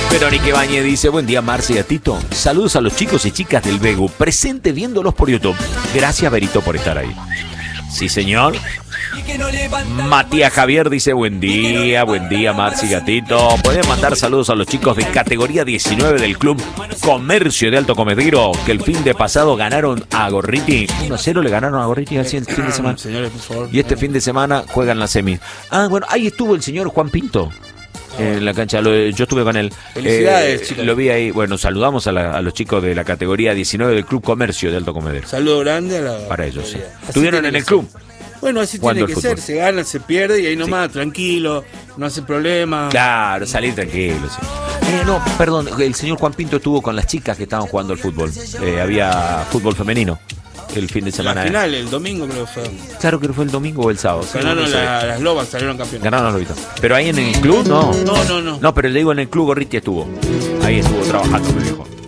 Verónica Ibañez dice, buen día Marce y a Tito. Saludos a los chicos y chicas del Begu, presente viéndolos por YouTube. Gracias Berito por estar ahí. Sí señor. Matías Javier dice, buen día Marce y Gatito. Pueden mandar saludos a los chicos de categoría 19 del Club Comercio de Alto Comedero, que el fin de pasado ganaron a Gorriti. 1-0 le ganaron a Gorriti el fin de semana. Señores, por favor. Y este fin de semana juegan las semis. Ah, bueno, ahí estuvo el señor Juan Pinto. En la cancha, yo estuve con él. Felicidades, chicos. Lo vi ahí. Bueno, saludamos a los chicos de la categoría 19 del Club Comercio de Alto Comedero. Saludo grande a la. Para ellos, sí. Así ¿Estuvieron en el club? Bueno, así Jugando tiene que al ser. fútbol. Se gana, se pierde y ahí nomás, tranquilo, no hace problema. Claro, salir tranquilo, sí. No, perdón, el señor Juan Pinto estuvo con las chicas que estaban jugando al fútbol. Había fútbol femenino el fin de semana. La final, el domingo creo que fue. Claro que fue el domingo o el sábado. Ganaron sí, no sé. las Lobas, salieron campeones. Ganaron los Lobitos. Pero ahí en el club, no. No. No, pero le digo, en el club Gorriti estuvo. Ahí estuvo trabajando, me dijo.